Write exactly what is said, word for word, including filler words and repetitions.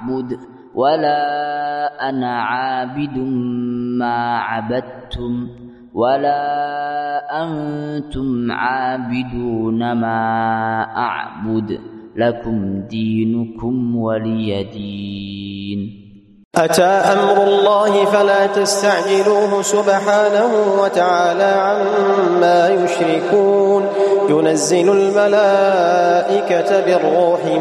أعبد ولا أنا عابد ما عبدتم ولا أنتم عابدون ما أعبد لكم دينكم ولي دين. أتى أمر الله فلا تستعجلوه سبحانه وتعالى عما يشركون. ينزل الملائكة بالروح